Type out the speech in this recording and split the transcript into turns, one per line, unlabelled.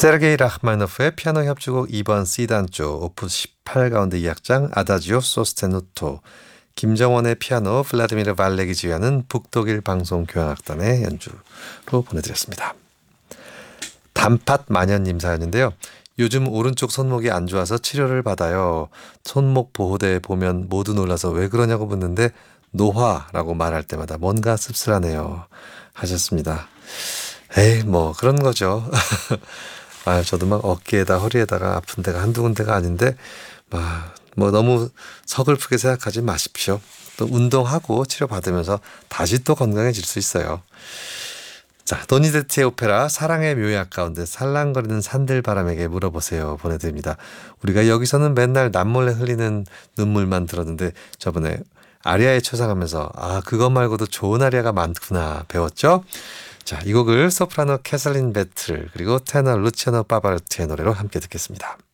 세르게이 라흐마니노프의 피아노 협주곡 2번 C단조 오프스 18 가운데 2악장 아다지오 소스테누토, 김정원의 피아노, 블라디미르 발렉이 지휘하는 북독일 방송교향악단의 연주로 보내드렸습니다. 단팥 마녀님 사연인데요. 요즘 오른쪽 손목이 안 좋아서 치료를 받아요. 손목 보호대 보면 모두 놀라서 왜 그러냐고 묻는데 노화라고 말할 때마다 뭔가 씁쓸하네요 하셨습니다. 에이 뭐 그런 거죠. 저도 막 어깨에다 허리에다가 아픈 데가 한두 군데가 아닌데 뭐 너무 서글프게 생각하지 마십시오. 또 운동하고 치료받으면서 다시 또 건강해질 수 있어요. 자, 도니제티의 오페라 사랑의 묘약 가운데 살랑거리는 산들바람에게 물어보세요 보내드립니다. 우리가 여기서는 맨날 남몰래 흘리는 눈물만 들었는데 저번에 아리아에 초상하면서 그것 말고도 좋은 아리아가 많구나 배웠죠? 자, 이 곡을 소프라노 캐슬린 베틀 그리고 테너 루치아노 파바르티의 노래로 함께 듣겠습니다.